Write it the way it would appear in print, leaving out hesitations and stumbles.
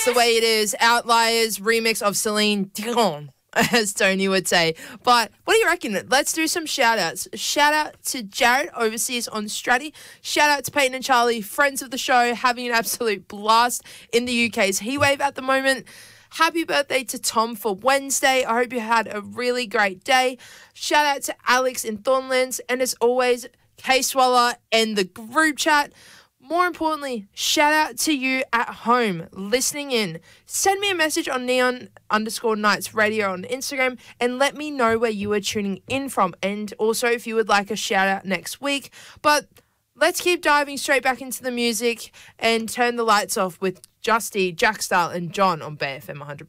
The way it is, Outliers remix of Celine Dion, as Tony would say. But what do you reckon? Let's do some shout outs. Shout out to Jared overseas on Stratty. Shout out to Peyton and Charlie, friends of the show, having an absolute blast in the UK's heat wave at the moment. Happy birthday to Tom for Wednesday. I hope you had a really great day. Shout out to Alex in Thornlands. And as always, K-Swaller and the group chat. More importantly, shout out to you at home listening in. Send me a message on Neon_Nights Radio on Instagram and let me know where you are tuning in from. And also if you would like a shout out next week. But let's keep diving straight back into the music and turn the lights off with Justy, Jack Style and John on BFM 100%.